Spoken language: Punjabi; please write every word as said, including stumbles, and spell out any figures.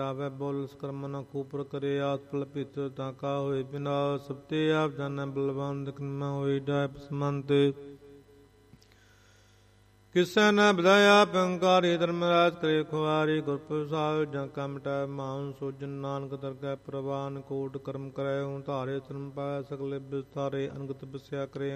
ਆਵੇ ਬੋਲ ਸਕਰਮ ਨ ਖੂਪਰ ਕਰੇ ਆਸ ਫਲ ਪਿਤ ਤਾਂ ਕਾ ਹੋਏ ਬਿਨਾ ਸਬਤੇ ਆਪ ਜਾਣੈ ਬਲਵੰਤ ਕਿਨਮਾ ਹੋਈ ਡਾਇ ਪਸਮੰਤੇ ਕਿਸੈ ਨ ਬਧਾਇਆ ਪੰਕਾਰੀ ਧਰਮਰਾਜ ਕਰੇ ਖੁਆਰੀ ਗੁਰ ਪ੍ਰਸਾਦ ਜਾਂ ਕਾ ਮਿਟਾਇ ਮਾਨ ਸੋਜਨ ਨਾਨਕ ਦਰਗਹਿ ਪ੍ਰਵਾਨ ਕੋਟ ਕਰਮ ਕਰੈ ਹੂੰ ਧਾਰੇ ਧਰਮ ਪਾਇ ਸਗਲੇ ਵਿਸਤਾਰੇ ਅਨਗਤ ਬਸਿਆ ਕਰੇ